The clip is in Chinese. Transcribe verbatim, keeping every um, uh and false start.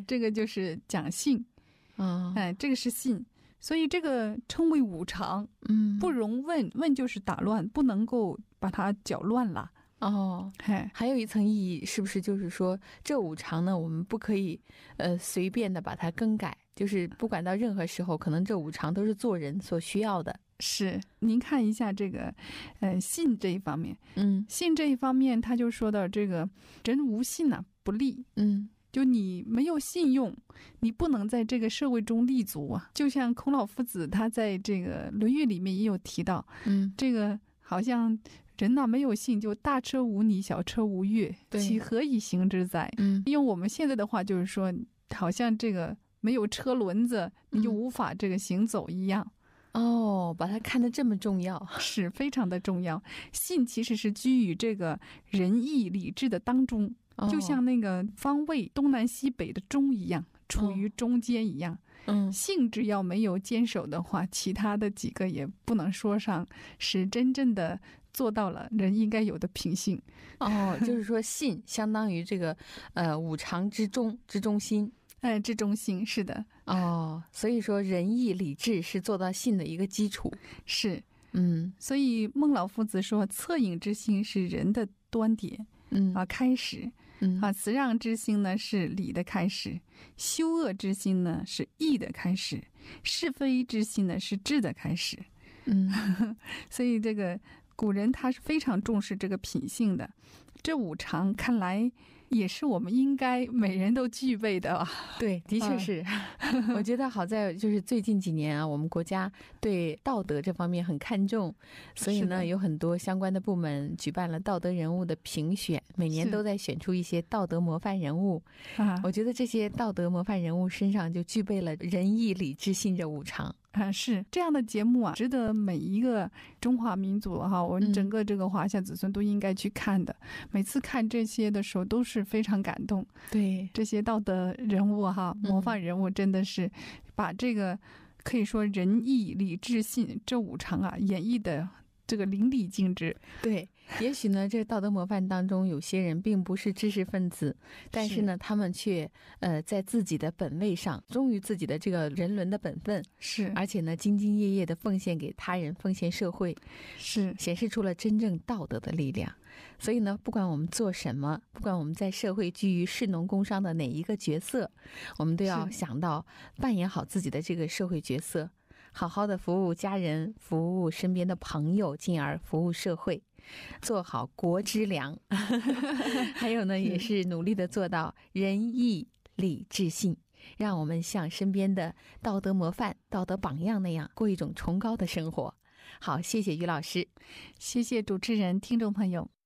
这个就是讲信啊， 哎，这个是信，所以这个称为五常， 嗯， 不容问，问就是打乱，不能够把它搅乱了。 哦，还有一层意义，是不是就是说这五常呢，我们不可以呃随便的把它更改，就是不管到任何时候，可能这五常都是做人所需要的。 是，您看一下这个呃信这一方面， 嗯， 信这一方面他就说到这个人无信啊不立， 嗯， 就你没有信用，你不能在这个社会中立足啊。就像孔老夫子他在这个《论语》里面也有提到， 嗯， 这个好像人呐、啊、没有信，就大车无你，小车无月，其何以行之哉？ 嗯， 用我们现在的话就是说，好像这个没有车轮子，你就无法这个行走一样。 哦，把它看得这么重要， 是非常的重要。信其实是居于这个仁义礼智的当中， 哦、 就像那个方位东南西北的中一样，处于中间一样。 嗯， 信只要没有坚守的话，其他的几个也不能说上是真正的做到了人应该有的品性。 哦，就是说信相当于这个呃五常之中之中心。 哎，之中心，是的。 哦，所以说仁义礼智是做到信的一个基础。 是， 嗯， 所以孟老夫子说，恻隐之心是仁的端点， 嗯啊，开始， 嗯啊，辞让之心呢是礼的开始，羞恶之心呢是义的开始，是非之心呢是智的开始。 嗯， 所以这个古人他是非常重视这个品性的。这五常看来也是我们应该每人都具备的啊。 对，的确是、嗯、我觉得好在就是最近几年啊，我们国家对道德这方面很看重，所以呢有很多相关的部门举办了道德人物的评选，每年都在选出一些道德模范人物啊。我觉得这些道德模范人物身上就具备了仁义礼智信这五常啊，是这样的节目啊，值得每一个中华民族哈，我们整个这个华夏子孙都应该去看的。嗯、每次看这些的时候都是非常感动。 对， 这些道德人物哈，模范人物真的是把这个可以说仁义礼智信这五常啊演绎的这个淋漓尽致。 对，也许呢这道德模范当中有些人并不是知识分子，但是呢他们却呃在自己的本位上忠于自己的这个人伦的本分， 是， 而且呢兢兢业业的奉献给他人，奉献社会， 是显示出了真正道德的力量。所以呢不管我们做什么，不管我们在社会居于士农工商的哪一个角色，我们都要想到扮演好自己的这个社会角色，好好的服务家人，服务身边的朋友，进而服务社会，做好国之良还有呢也是努力的做到仁义礼智信，让我们像身边的道德模范道德榜样那样过一种崇高的生活。好，谢谢于老师。 谢谢主持人，听众朋友。